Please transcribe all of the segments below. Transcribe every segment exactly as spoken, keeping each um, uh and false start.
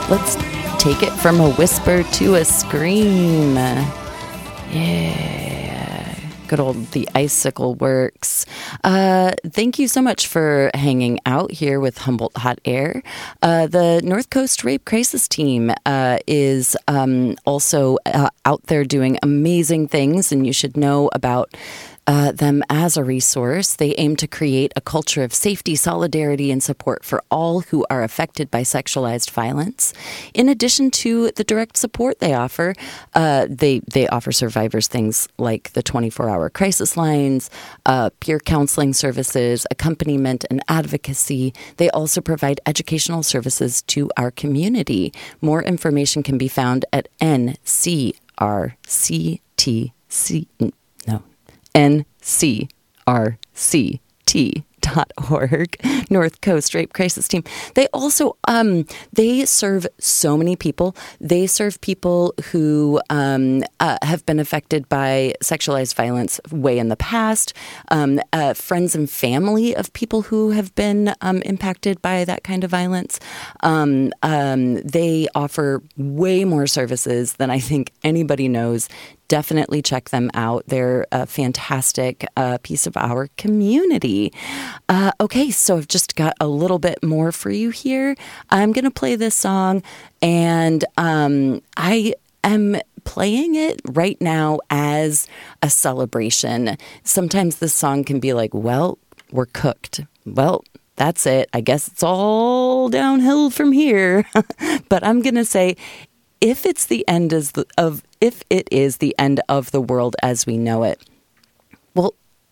Let's take it from a whisper to a scream. Yeah. Good old The Icicle Works. Uh, thank you so much for hanging out here with Humboldt Hot Air. Uh, the North Coast Rape Crisis Team uh, is um, also uh, out there doing amazing things, and you should know about Uh, them as a resource. They aim to create a culture of safety, solidarity, and support for all who are affected by sexualized violence. In addition to the direct support they offer, uh, they they offer survivors things like the twenty-four hour crisis lines, uh, peer counseling services, accompaniment, and advocacy. They also provide educational services to our community. More information can be found at N C R C T C. No. N C R C T dot org, North Coast Rape Crisis Team. They also, um, they serve so many people. They serve people who um, uh, have been affected by sexualized violence way in the past, um, uh, friends and family of people who have been um, impacted by that kind of violence. Um, um, they offer way more services than I think anybody knows. Definitely check them out. They're a fantastic uh, piece of our community. Uh, okay, so I've just got a little bit more for you here. I'm going to play this song, and um, I am playing it right now as a celebration. Sometimes this song can be like, well, we're cooked. Well, that's it. I guess it's all downhill from here. But I'm going to say, if it's the end as the, of if it is the end of the world as we know it, well,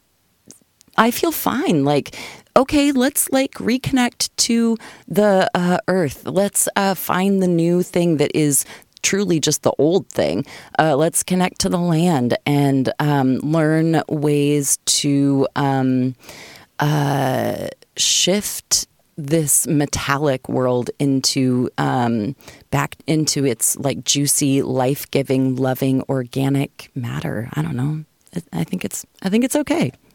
I feel fine. Like, okay, let's like reconnect to the uh, earth. Let's uh, find the new thing that is truly just the old thing. Uh, let's connect to the land and um, learn ways to um, uh, shift this metallic world into um, back into its like juicy, life-giving, loving, organic matter. I don't know. I think it's I think it's okay.